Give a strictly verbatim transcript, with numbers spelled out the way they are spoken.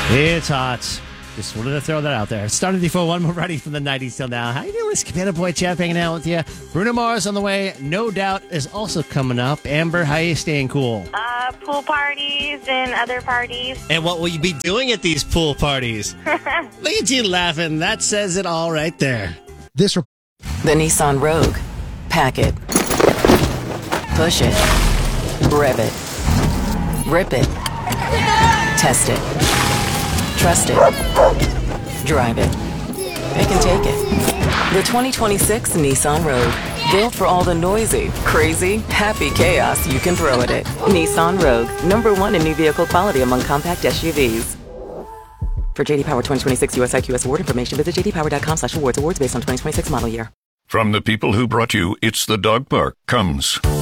It's hot. Just wanted to throw that out there. Started before one more ready from the nineties till now. How you doing? It's Cabana Boy Chad hanging out with you. Bruno Mars on the way. No Doubt is also coming up. Amber, how you staying cool? Uh, pool parties and other parties. And what will you be doing at these pool parties? Look at you laughing. That says it all right there. This The Nissan Rogue. Pack it. Push it. Rev it. Rip it. Test it. Trust it. Drive it. It can take it. The twenty twenty-six Nissan Rogue. Built for all the noisy, crazy, happy chaos you can throw at it. Nissan Rogue. Number one in new vehicle quality among compact S U Vs. For J D Power twenty twenty-six U S I Q S award information, visit j d power dot com slash awards. Awards based on twenty twenty-six model year. From the people who brought you It's the Dog Park comes